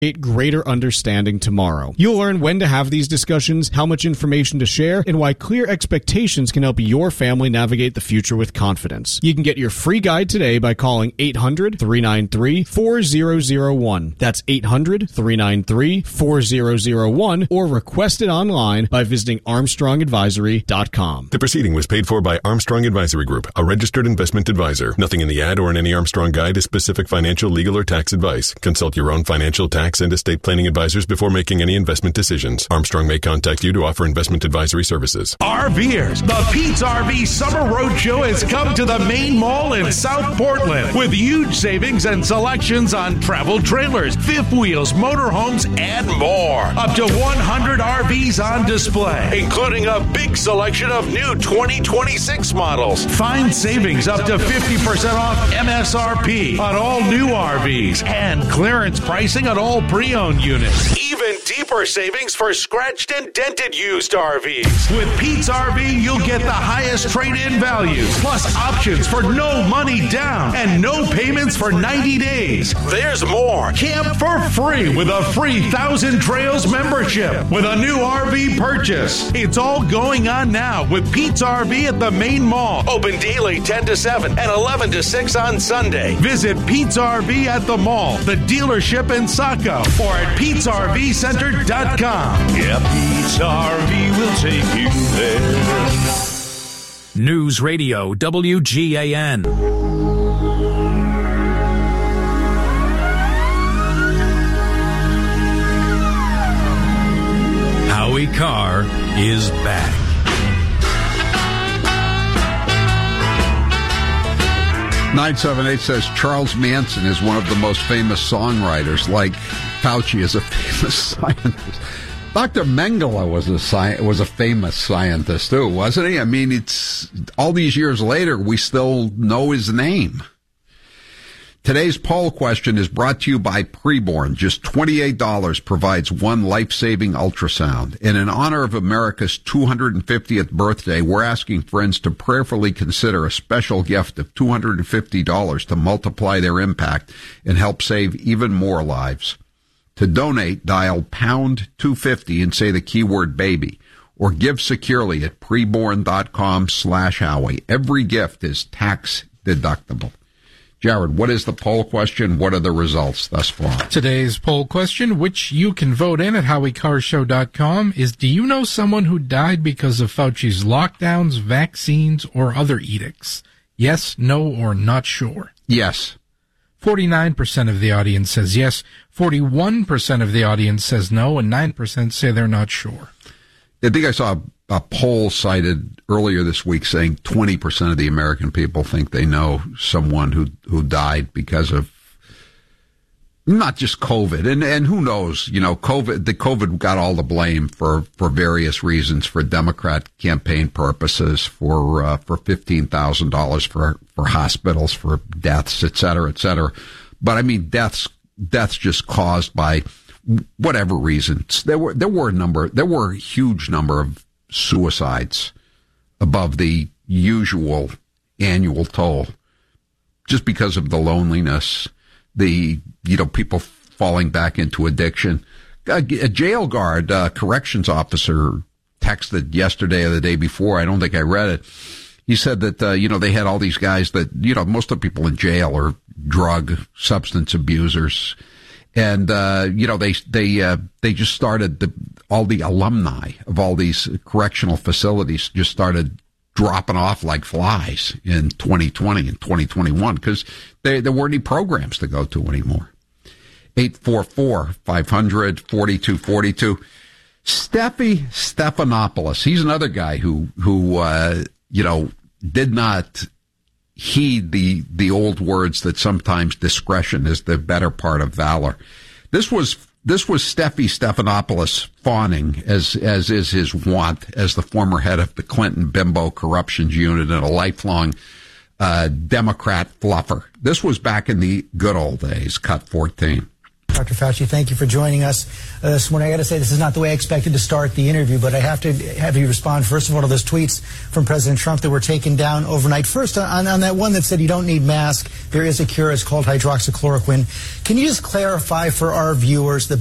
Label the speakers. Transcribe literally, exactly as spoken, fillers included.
Speaker 1: greater understanding tomorrow. You'll learn when to have these discussions, how much information to share, and why clear expectations can help your family navigate the future with confidence. You can get your free guide today by calling eight hundred, three nine three, four zero zero one. That's eight hundred, three nine three, four zero zero one, or request it online by visiting armstrong advisory dot com.
Speaker 2: The proceeding was paid for by Armstrong Advisory Group, a registered investment advisor. Nothing in the ad or in any Armstrong guide is specific financial, legal, or tax advice. Consult your own financial, tax, and estate planning advisors before making any investment decisions. Armstrong may contact you to offer investment advisory services.
Speaker 3: RVers, the Pete's R V Summer Roadshow has come to the main mall in South Portland with huge savings and selections on travel trailers, fifth wheels, motorhomes, and more. Up to one hundred R Vs on display, including a big selection of new twenty twenty-six models. Find savings up to fifty percent off M S R P on all new R Vs and clearance pricing on all pre-owned units. Even deeper savings for scratched and dented used R Vs. With Pete's R V, you'll get the highest trade-in values, plus options for no money down and no payments for ninety days. There's more. Camp for free with a free Thousand Trails membership with a new R V purchase. It's all going on now with Pete's R V at the main mall. Open daily ten to seven and eleven to six on Sunday. Visit Pete's R V at the mall, the dealership in Saco, or at Pete's R V Center dot com.
Speaker 4: Yeah, Pete's R V will take you there.
Speaker 5: News Radio W G A N. Howie Carr is back.
Speaker 6: nine seven eight says Charles Manson is one of the most famous songwriters, like Fauci is a famous scientist. Doctor Mengele was a sci- was a famous scientist too, wasn't he? I mean, it's all these years later, we still know his name. Today's poll question is brought to you by Preborn. Just twenty-eight dollars provides one life-saving ultrasound. And in honor of America's two hundred fiftieth birthday, we're asking friends to prayerfully consider a special gift of two hundred fifty dollars to multiply their impact and help save even more lives. To donate, dial pound two fifty and say the keyword baby, or give securely at preborn.com slash Howie. Every gift is tax deductible. Jared, what is the poll question? What are the results thus far?
Speaker 7: Today's poll question, which you can vote in at howie carr show dot com, is do you know someone who died because of Fauci's lockdowns, vaccines, or other edicts? Yes, no, or not sure?
Speaker 6: Yes.
Speaker 7: forty-nine percent of the audience says yes, forty-one percent of the audience says no, and nine percent say they're not sure.
Speaker 6: I think I saw a poll cited earlier this week saying twenty percent of the American people think they know someone who who died because of not just COVID. And and who knows, you know, COVID, the COVID got all the blame for, for various reasons, for Democrat campaign purposes, for uh, for fifteen thousand dollars for for hospitals, for deaths, et cetera, et cetera. But I mean, deaths deaths just caused by whatever reasons. There were there were a number there were a huge number of suicides above the usual annual toll, just because of the loneliness, the, you know, people falling back into addiction. A, a jail guard, uh, corrections officer texted yesterday or the day before, I don't think I read it. He said that, uh, you know, they had all these guys that, you know, most of the people in jail are drug, substance abusers. And, uh, you know, they, they, uh, they just started the, all the alumni of all these correctional facilities just started dropping off like flies in twenty twenty and twenty twenty-one because there, there weren't any programs to go to anymore. eight four four, five hundred, forty-two forty-two. Steffi Stephanopoulos. He's another guy who, who, uh, you know, did not heed the, the old words that sometimes discretion is the better part of valor. This was, this was Steffi Stephanopoulos fawning, as, as is his wont, as the former head of the Clinton Bimbo Corruptions Unit and a lifelong, uh, Democrat fluffer. This was back in the good old days, cut fourteen.
Speaker 8: Doctor Fauci, thank you for joining us uh, this morning. I got to say, this is not the way I expected to start the interview, but I have to have you respond, first of all, to those tweets from President Trump that were taken down overnight. First, on, on that one that said you don't need masks, there is a cure. It's called hydroxychloroquine. Can you just clarify for our viewers the